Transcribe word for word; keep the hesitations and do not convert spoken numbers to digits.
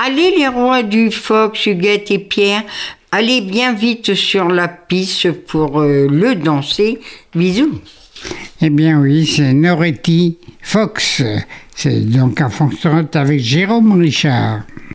Allez les rois du Fox, Huguette et Pierre, allez bien vite sur la piste pour euh, le danser. Bisous. Eh bien oui, c'est Noretti Fox. C'est donc en fonctionnant avec Jérôme Richard.